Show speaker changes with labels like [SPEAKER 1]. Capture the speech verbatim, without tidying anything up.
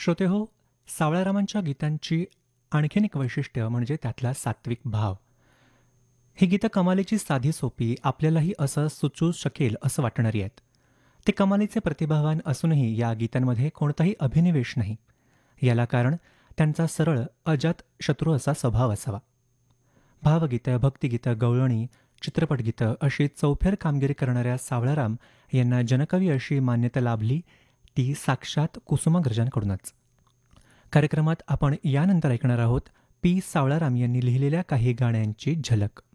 [SPEAKER 1] श्रोतेहो, सावळारामांच्या गीतांची आणखीन एक वैशिष्ट्य म्हणजे त्यातला सात्विक भाव. ही गीतं कमालीची साधी सोपी, आपल्यालाही असं सुचू शकेल असं वाटणारी आहेत. ते कमालीचे प्रतिभावान असूनही या गीतांमध्ये कोणताही अभिनिवेश नाही. याला कारण त्यांचा सरळ, अजात शत्रू असा स्वभाव असावा. भावगीतं, भक्तिगीतं, गवळणी, चित्रपटगीतं अशी चौफेर कामगिरी करणाऱ्या सावळाराम यांना जनकवी अशी मान्यता लाभली ती साक्षात कुसुमाग्रजांकडूनच. कार्यक्रमात आपण यानंतर ऐकणार आहोत पी सावळाराम यांनी लिहिलेल्या काही गाण्यांची झलक.